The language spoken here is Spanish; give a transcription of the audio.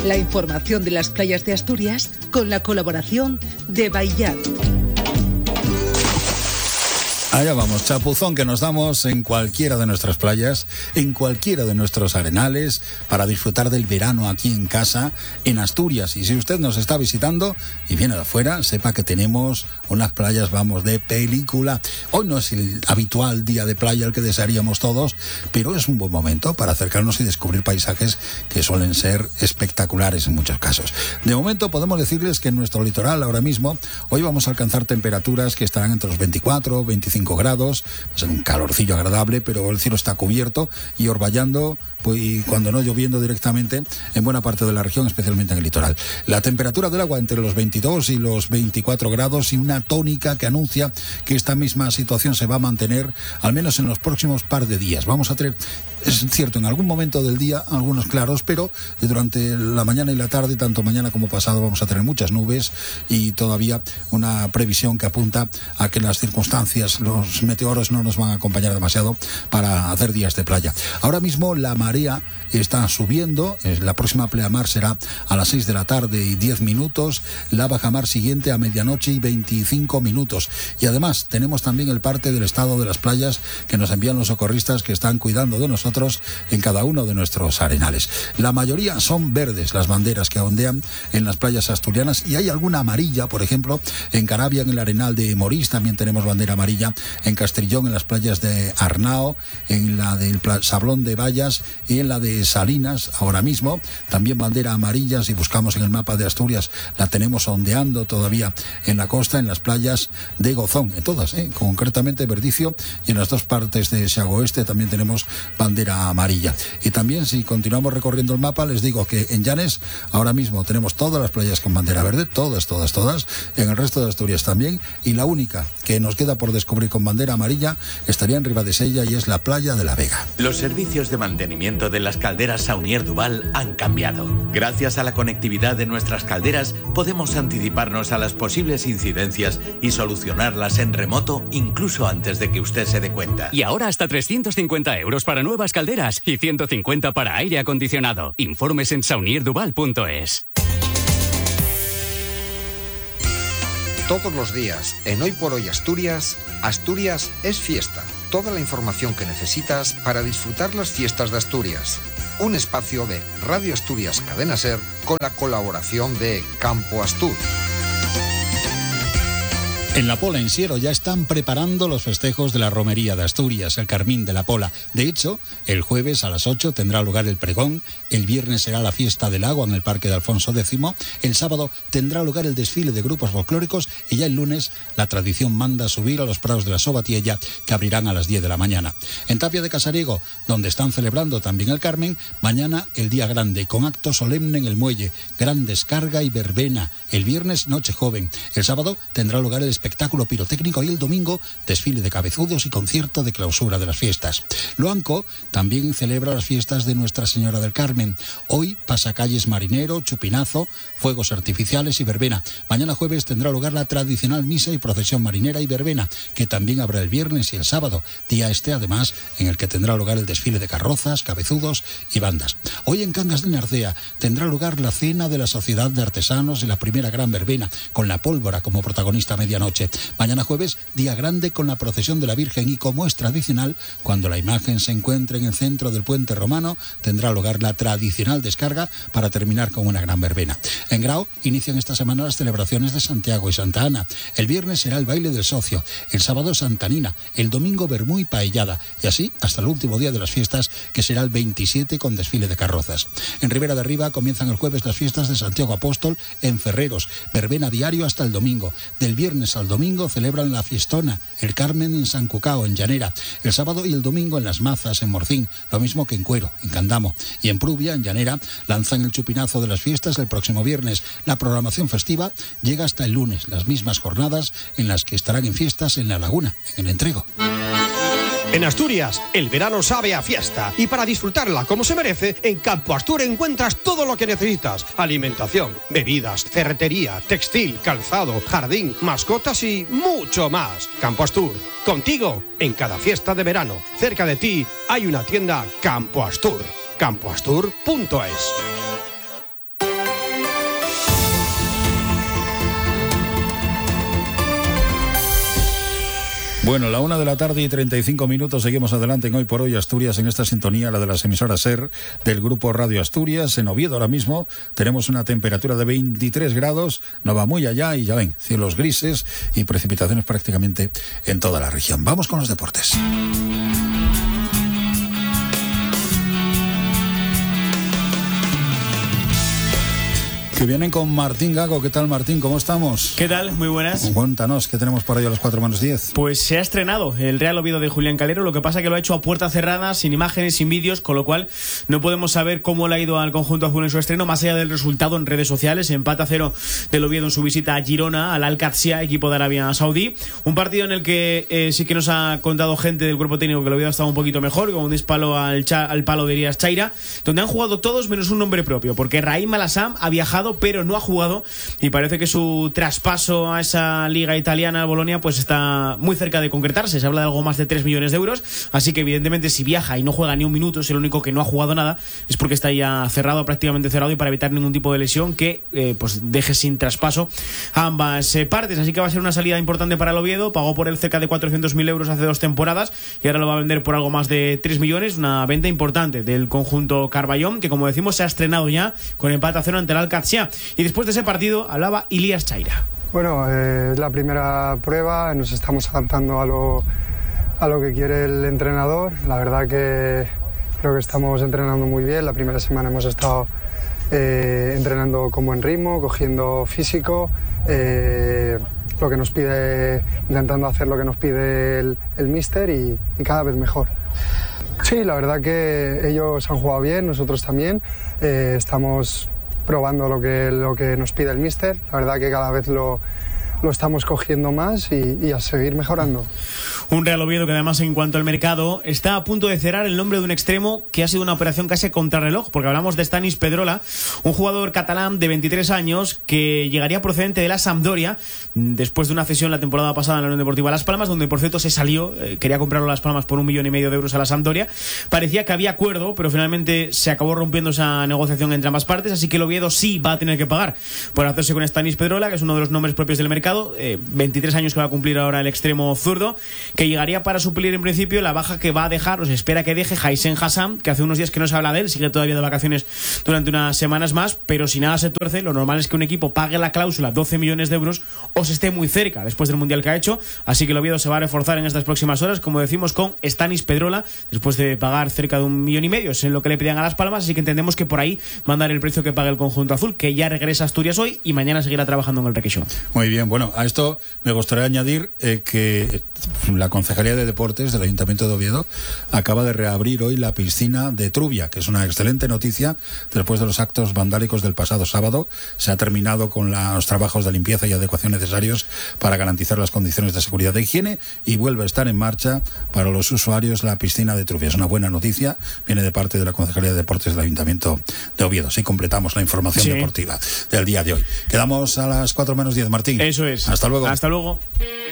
La información de las playas de Asturias con la colaboración de Baiyat. Allá vamos, chapuzón que nos damos en cualquiera de nuestras playas, en cualquiera de nuestros arenales, para disfrutar del verano aquí en casa, en Asturias. Y si usted nos está visitando y viene de afuera, sepa que tenemos unas playas, vamos, de película. Hoy no es el habitual día de playa el que desearíamos todos, pero es un buen momento para acercarnos y descubrir paisajes que suelen ser espectaculares en muchos casos. De momento podemos decirles que en nuestro litoral ahora mismo, hoy vamos a alcanzar temperaturas que estarán entre los 24, 25 grados, va a ser un calorcillo agradable, pero el cielo está cubierto y orvallando, pues, y cuando no lloviendo directamente en buena parte de la región, especialmente en el litoral. La temperatura del agua entre los 22 y los 24 grados y una tónica que anuncia que esta misma situación se va a mantener al menos en los próximos par de días. Vamos a tener, es cierto, en algún momento del día algunos claros, pero durante la mañana y la tarde, tanto mañana como pasado, vamos a tener muchas nubes y todavía una previsión que apunta a que las circunstancias, los meteoros no nos van a acompañar demasiado para hacer días de playa. Ahora mismo la marea está subiendo, la próxima pleamar será a las 6 de la tarde y 10 minutos, la bajamar siguiente a medianoche y 25 minutos. Y además tenemos también el parte del estado de las playas que nos envían los socorristas que están cuidando de nosotros en cada uno de nuestros arenales. La mayoría son verdes las banderas que ondean en las playas asturianas y hay alguna amarilla, por ejemplo, en Carabia, en el arenal de Morís, también tenemos bandera amarilla, en Castrillón, en las playas de Arnao, en la del Sablón de Vallas y en la de Salinas, ahora mismo, también bandera amarilla. Si buscamos en el mapa de Asturias, la tenemos ondeando todavía en la costa, en las playas de Gozón, en todas, concretamente Verdicio, y en las dos partes de Sagoeste también tenemos bandera amarilla. Y también, si continuamos recorriendo el mapa, les digo que en Llanes, ahora mismo tenemos todas las playas con bandera verde, todas, en el resto de Asturias también, y la única que nos queda por descubrir con bandera amarilla estaría en Ribadesella y es la playa de la Vega. Los servicios de mantenimiento de las calderas Saunier Duval han cambiado. Gracias a la conectividad de nuestras calderas podemos anticiparnos a las posibles incidencias y solucionarlas en remoto incluso antes de que usted se dé cuenta. Y ahora hasta 350 euros para nuevas calderas y 150 para aire acondicionado. Informes en saunierduval.es. Todos los días, en Hoy por Hoy Asturias, Asturias es fiesta. Toda la información que necesitas para disfrutar las fiestas de Asturias. Un espacio de Radio Asturias Cadena Ser con la colaboración de Campo Astur. En La Pola, en Siero, ya están preparando los festejos de la Romería de Asturias, el Carmín de la Pola. De hecho, el jueves a las 8 tendrá lugar el pregón, el viernes será la fiesta del agua en el Parque de Alfonso X, el sábado tendrá lugar el desfile de grupos folclóricos y ya el lunes la tradición manda subir a los prados de la Sobatiella, que abrirán a las 10 de la mañana. En Tapia de Casariego, donde están celebrando también el Carmen, mañana el día grande, con acto solemne en el muelle, gran descarga y verbena. El viernes noche joven, el sábado tendrá lugar el espectáculo pirotécnico y el domingo desfile de cabezudos y concierto de clausura de las fiestas. Loanco también celebra las fiestas de Nuestra Señora del Carmen. Hoy pasacalles marinero, chupinazo, fuegos artificiales y verbena. Mañana jueves tendrá lugar la tradicional misa y procesión marinera y verbena, que también habrá el viernes y el sábado, día además en el que tendrá lugar el desfile de carrozas, cabezudos y bandas. Hoy en Cangas de Narcea tendrá lugar la cena de la Sociedad de Artesanos y la primera gran verbena, con la pólvora como protagonista a medianoche. Mañana jueves, día grande con la procesión de la Virgen y, como es tradicional, cuando la imagen se encuentre en el centro del puente romano, tendrá lugar la tradicional descarga para terminar con una gran verbena. En Grao inician esta semana las celebraciones de Santiago y Santa Ana. El viernes será el baile del socio, el sábado Santanina, el domingo vermú y paellada, y así hasta el último día de las fiestas, que será el 27 con desfile de carrozas. En Ribera de Riva comienzan el jueves las fiestas de Santiago Apóstol en Ferreros, verbena diario hasta el domingo. Del viernes al domingo celebran la fiestona, el Carmen en San Cucao, en Llanera, el sábado y el domingo en Las Mazas, en Morcín, lo mismo que en Cuero, en Candamo, y en Prubia, en Llanera, lanzan el chupinazo de las fiestas el próximo viernes. La programación festiva llega hasta el lunes, las mismas jornadas en las que estarán en fiestas en La Laguna, en el Entrego. En Asturias, el verano sabe a fiesta, y para disfrutarla como se merece, en Campo Astur encuentras todo lo que necesitas: alimentación, bebidas, ferretería, textil, calzado, jardín, mascotas y mucho más. Campo Astur, contigo en cada fiesta de verano. Cerca de ti hay una tienda Campo Astur. campoastur.es. Bueno, la 1:35 seguimos adelante en Hoy por Hoy Asturias, en esta sintonía, la de las emisoras SER del Grupo Radio Asturias. En Oviedo ahora mismo tenemos una temperatura de 23 grados, no va muy allá y ya ven, cielos grises y precipitaciones prácticamente en toda la región. Vamos con los deportes. Que vienen con Martín Gago. ¿Qué tal, Martín? ¿Cómo estamos? ¿Qué tal? Muy buenas. Cuéntanos, ¿qué tenemos por ahí a las 4:10? Pues se ha estrenado el Real Oviedo de Julián Calero, lo que pasa que lo ha hecho a puerta cerrada, sin imágenes, sin vídeos, con lo cual no podemos saber cómo le ha ido al conjunto azul en su estreno, más allá del resultado en redes sociales. Empate a 0 del Oviedo en su visita a Girona, al Al-Qadsiya, equipo de Arabia Saudí. Un partido en el que sí que nos ha contado gente del cuerpo técnico que el Oviedo ha estado un poquito mejor, con un disparo al palo de Elías Chaira, donde han jugado todos menos un nombre propio, porque Raheem Malassam ha viajado, pero no ha jugado, y parece que su traspaso a esa liga italiana, Bolonia, pues está muy cerca de concretarse. Se habla de algo más de 3 millones de euros, así que evidentemente si viaja y no juega ni un minuto, es el único que no ha jugado nada, es porque está ya cerrado, prácticamente cerrado, y para evitar ningún tipo de lesión que pues deje sin traspaso a ambas partes. Así que va a ser una salida importante para el Oviedo. Pagó por él cerca de 400.000 euros hace 2 temporadas y ahora lo va a vender por algo más de 3 millones, una venta importante del conjunto Carballón, que como decimos se ha estrenado ya con empate a 0 ante el Al-Qadsiya. Y después de ese partido hablaba Elías Chaira. Bueno, es la primera prueba, nos estamos adaptando a lo que quiere el entrenador. La verdad que creo que estamos entrenando muy bien. La primera semana hemos estado entrenando con buen ritmo, cogiendo físico, lo que nos pide, intentando hacer lo que nos pide el míster y cada vez mejor. Sí, la verdad que ellos han jugado bien, nosotros también. Estamos probando lo que nos pide el míster. La verdad que cada vez lo estamos cogiendo más y a seguir mejorando. Un Real Oviedo que además, en cuanto al mercado, está a punto de cerrar el nombre de un extremo que ha sido una operación casi contrarreloj, porque hablamos de Stanis Pedrola, un jugador catalán de 23 años que llegaría procedente de la Sampdoria después de una cesión la temporada pasada en la Unión Deportiva Las Palmas, donde por cierto se salió, quería comprarlo a Las Palmas por 1,5 millones de euros a la Sampdoria. Parecía que había acuerdo, pero finalmente se acabó rompiendo esa negociación entre ambas partes, así que el Oviedo sí va a tener que pagar por hacerse con Stanis Pedrola, que es uno de los nombres propios del mercado. 23 años que va a cumplir ahora el extremo zurdo, que llegaría para suplir en principio la baja que va a dejar, o se espera que deje, Haysem Hassam, que hace unos días que no se habla de él, sigue todavía de vacaciones durante unas semanas más, pero si nada se tuerce, lo normal es que un equipo pague la cláusula 12 millones de euros o se esté muy cerca después del Mundial que ha hecho. Así que el Oviedo se va a reforzar en estas próximas horas, como decimos, con Stanis Pedrola, después de pagar cerca de 1,5 millones, es lo que le pedían a Las Palmas, así que entendemos que por ahí van a dar el precio que paga el conjunto azul, que ya regresa a Asturias hoy y mañana seguirá trabajando en el Requeixón. Muy bien, bueno, a esto me gustaría añadir que la Concejalía de Deportes del Ayuntamiento de Oviedo acaba de reabrir hoy la piscina de Trubia, que es una excelente noticia después de los actos vandálicos del pasado sábado. Se ha terminado con los trabajos de limpieza y adecuación necesarios para garantizar las condiciones de seguridad e higiene y vuelve a estar en marcha para los usuarios la piscina de Trubia. Es una buena noticia, viene de parte de la Concejalía de Deportes del Ayuntamiento de Oviedo. Así completamos la información deportiva del día de hoy. Quedamos a las 4:10, Martín. Eso es. Hasta luego. Hasta luego.